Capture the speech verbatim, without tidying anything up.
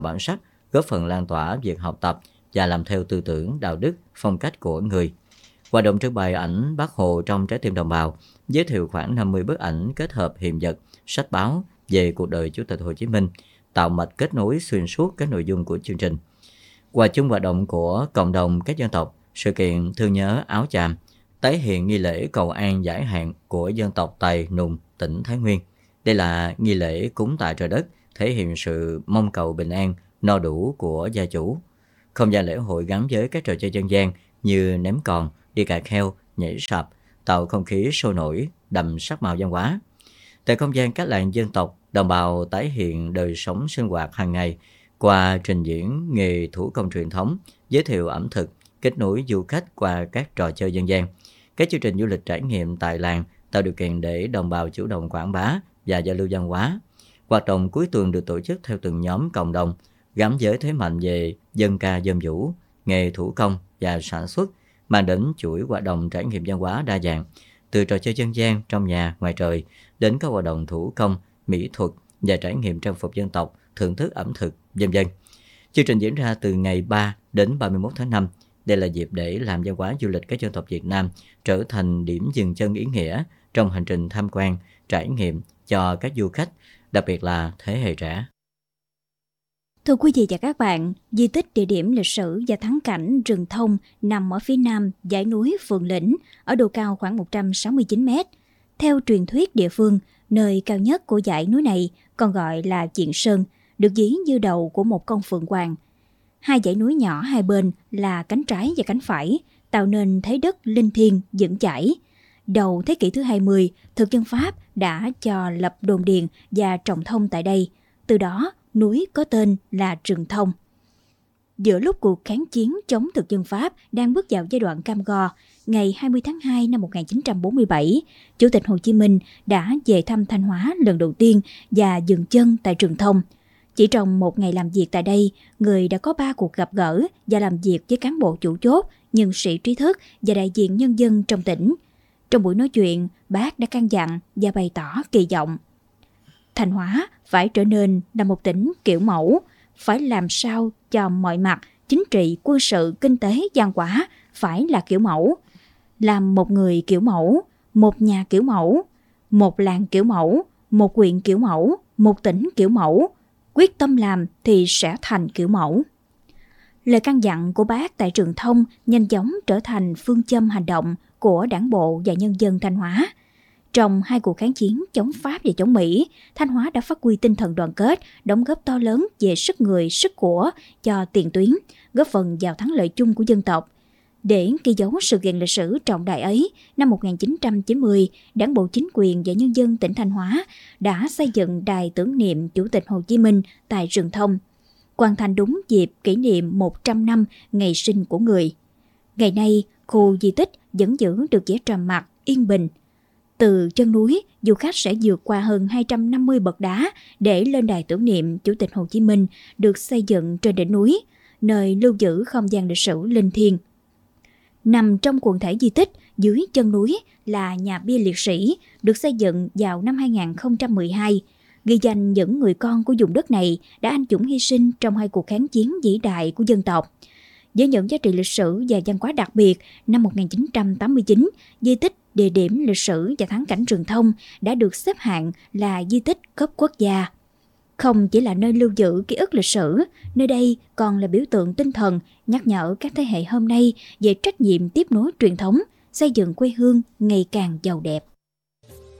bản sắc, góp phần lan tỏa việc học tập và làm theo tư tưởng, đạo đức, phong cách của người. Hoạt động trưng bày ảnh Bác Hồ trong trái tim đồng bào, giới thiệu khoảng năm mươi bức ảnh kết hợp hiện vật, sách báo về cuộc đời Chủ tịch Hồ Chí Minh, tạo mạch kết nối xuyên suốt các nội dung của chương trình. Hòa chung hoạt động của cộng đồng các dân tộc, sự kiện thương nhớ áo chàm, tái hiện nghi lễ cầu an giải hạn của dân tộc Tày Nùng, tỉnh Thái Nguyên. Đây là nghi lễ cúng tạ trời đất, thể hiện sự mong cầu bình an, no đủ của gia chủ. Không gian lễ hội gắn với các trò chơi dân gian như ném còn, đi cà kheo, nhảy sạp, tạo không khí sôi nổi, đậm sắc màu văn hóa. Tại không gian các làng dân tộc, đồng bào tái hiện đời sống sinh hoạt hàng ngày qua trình diễn nghề thủ công truyền thống, giới thiệu ẩm thực, kết nối du khách qua các trò chơi dân gian. Các chương trình du lịch trải nghiệm tại làng tạo điều kiện để đồng bào chủ động quảng bá và giao lưu văn hóa. Hoạt động cuối tuần được tổ chức theo từng nhóm cộng đồng, gắn với thế mạnh về dân ca dân vũ, nghề thủ công và sản xuất, mang đến chuỗi hoạt động trải nghiệm văn hóa đa dạng, từ trò chơi dân gian trong nhà, ngoài trời, đến các hoạt động thủ công, mỹ thuật và trải nghiệm trang phục dân tộc, thưởng thức ẩm thực, vân vân. Chương trình diễn ra từ ngày ba đến ba mươi mốt tháng năm. Đây là dịp để làm văn hóa du lịch các dân tộc Việt Nam trở thành điểm dừng chân ý nghĩa trong hành trình tham quan, trải nghiệm cho các du khách, đặc biệt là thế hệ trẻ. Thưa quý vị và các bạn, di tích địa điểm lịch sử và thắng cảnh rừng thông nằm ở phía nam dãy núi Phượng Lĩnh, ở độ cao khoảng một trăm sáu mươi chín mét. Theo truyền thuyết địa phương, nơi cao nhất của dãy núi này còn gọi là Diện Sơn, được ví như đầu của một con phượng hoàng. Hai dãy núi nhỏ hai bên là cánh trái và cánh phải, tạo nên thế đất linh thiêng vững chãi. Đầu thế kỷ thứ hai mươi, thực dân Pháp đã cho lập đồn điền và trồng thông tại đây. Từ đó, núi có tên là Rừng Thông. Giữa lúc cuộc kháng chiến chống thực dân Pháp đang bước vào giai đoạn cam go, ngày hai mươi tháng hai năm một nghìn chín trăm bốn mươi bảy, Chủ tịch Hồ Chí Minh đã về thăm Thanh Hóa lần đầu tiên và dừng chân tại Rừng Thông. Chỉ trong một ngày làm việc tại đây, người đã có ba cuộc gặp gỡ và làm việc với cán bộ chủ chốt, nhân sĩ trí thức và đại diện nhân dân trong tỉnh. Trong buổi nói chuyện, bác đã căn dặn và bày tỏ kỳ vọng Thanh Hóa phải trở nên là một tỉnh kiểu mẫu, phải làm sao cho mọi mặt chính trị, quân sự, kinh tế, văn hóa phải là kiểu mẫu. Làm một người kiểu mẫu, một nhà kiểu mẫu, một làng kiểu mẫu, một huyện kiểu mẫu, một tỉnh kiểu mẫu. Quyết tâm làm thì sẽ thành kiểu mẫu. Lời căn dặn của bác tại Rừng Thông nhanh chóng trở thành phương châm hành động của Đảng bộ và nhân dân Thanh Hóa. Trong hai cuộc kháng chiến chống Pháp và chống Mỹ, Thanh Hóa đã phát huy tinh thần đoàn kết, đóng góp to lớn về sức người, sức của cho tiền tuyến, góp phần vào thắng lợi chung của dân tộc. Để ghi dấu sự kiện lịch sử trọng đại ấy, năm một nghìn chín trăm chín mươi, Đảng bộ, chính quyền và nhân dân tỉnh Thanh Hóa đã xây dựng đài tưởng niệm Chủ tịch Hồ Chí Minh tại Rừng Thông, hoàn thành đúng dịp kỷ niệm một trăm năm ngày sinh của người. Ngày nay, khu di tích vẫn giữ được vẻ trầm mặc, yên bình. Từ chân núi, du khách sẽ vượt qua hơn hai trăm năm mươi bậc đá để lên đài tưởng niệm Chủ tịch Hồ Chí Minh được xây dựng trên đỉnh núi, nơi lưu giữ không gian lịch sử linh thiêng. Nằm trong quần thể di tích, dưới chân núi là nhà bia liệt sĩ, được xây dựng vào năm hai nghìn không trăm mười hai, ghi danh những người con của vùng đất này đã anh dũng hy sinh trong hai cuộc kháng chiến vĩ đại của dân tộc. Với những giá trị lịch sử và văn hóa đặc biệt, năm một nghìn chín trăm tám mươi chín, di tích địa điểm lịch sử và thắng cảnh Rừng Thông đã được xếp hạng là di tích cấp quốc gia. Không chỉ là nơi lưu giữ ký ức lịch sử, nơi đây còn là biểu tượng tinh thần nhắc nhở các thế hệ hôm nay về trách nhiệm tiếp nối truyền thống, xây dựng quê hương ngày càng giàu đẹp.